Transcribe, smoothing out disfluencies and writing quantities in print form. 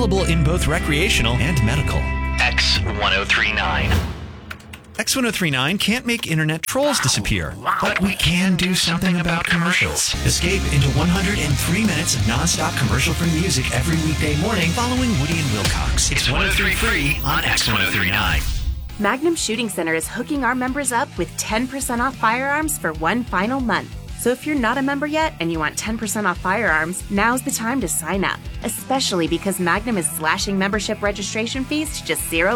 available in both recreational and medical. X1039. X1039 can't make internet trolls disappear, but we can do something about commercials. Escape into 103 minutes of non-stop commercial-free music every weekday morning following Woody and Wilcox. It's 103 free on X1039. Magnum Shooting Center is hooking our members up with 10% off firearms for one final month. So if you're not a member yet and you want 10% off firearms, now's the time to sign up, especially because Magnum is slashing membership registration fees to just $0